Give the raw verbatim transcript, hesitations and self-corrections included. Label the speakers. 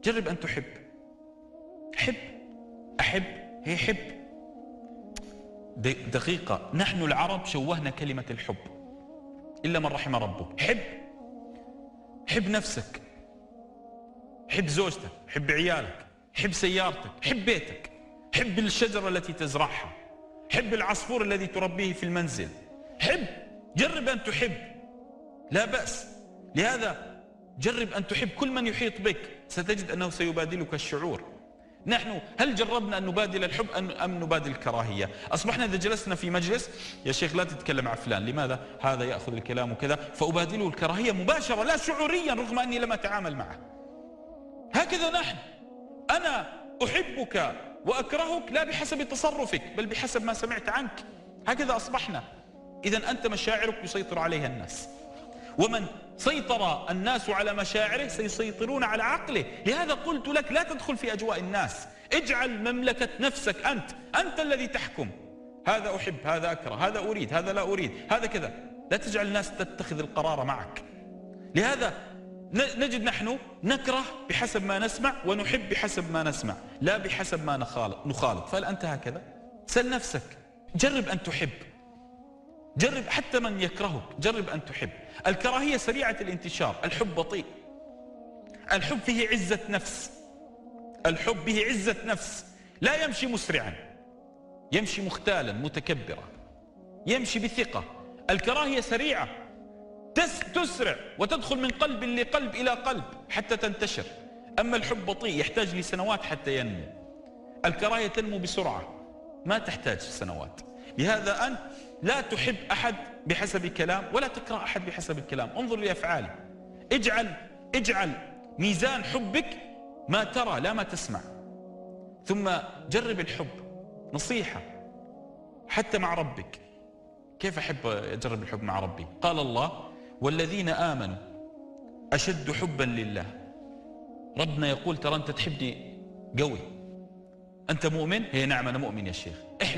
Speaker 1: جرب أن تحب. حب، أحب، هي حب. دقيقة، نحن العرب شوهنا كلمة الحب إلا من رحم ربه. حب، حب نفسك، حب زوجتك، حب عيالك، حب سيارتك، حب بيتك، حب الشجرة التي تزرعها، حب العصفور الذي تربيه في المنزل. حب، جرب أن تحب، لا بأس. لهذا جرب أن تحب كل من يحيط بك، ستجد أنه سيبادلك الشعور. نحن هل جربنا أن نبادل الحب أم نبادل الكراهية؟ أصبحنا إذا جلسنا في مجلس، يا شيخ لا تتكلم عن فلان، لماذا؟ هذا يأخذ الكلام وكذا، فأبادله الكراهية مباشرة لا شعوريا رغم أني لم أتعامل معه. هكذا نحن، أنا أحبك وأكرهك لا بحسب تصرفك بل بحسب ما سمعت عنك. هكذا أصبحنا. إذن أنت مشاعرك يسيطر عليها الناس، ومن سيطر الناس على مشاعره سيسيطرون على عقله. لهذا قلت لك لا تدخل في أجواء الناس، اجعل مملكة نفسك أنت، أنت الذي تحكم. هذا أحب، هذا أكره، هذا أريد، هذا لا أريد، هذا كذا. لا تجعل الناس تتخذ القرار معك. لهذا نجد نحن نكره بحسب ما نسمع ونحب بحسب ما نسمع، لا بحسب ما نخالط. فهل أنت هكذا؟ سل نفسك، جرب أن تحب. جرب حتى من يكرهك، جرب أن تحب. الكراهية سريعة الانتشار، الحب بطيء. الحب فيه عزة نفس، الحب به عزة نفس، لا يمشي مسرعا، يمشي مختالا متكبرا، يمشي بثقة. الكراهية سريعة، تسرع وتدخل من قلب لقلب إلى قلب حتى تنتشر. أما الحب بطيء، يحتاج لسنوات حتى ينمو. الكراهية تنمو بسرعة، ما تحتاج سنوات. لهذا أنت لا تحب أحد بحسب كلام ولا تكره أحد بحسب الكلام. انظر لأفعاله. اجعل اجعل ميزان حبك ما ترى لا ما تسمع. ثم جرب الحب، نصيحة حتى مع ربك. كيف أحب أجرب الحب مع ربي؟ قال الله: والذين آمنوا أشد حبا لله. ربنا يقول: ترى أنت تحبني قوي، أنت مؤمن؟ هي نعم أنا مؤمن يا شيخ.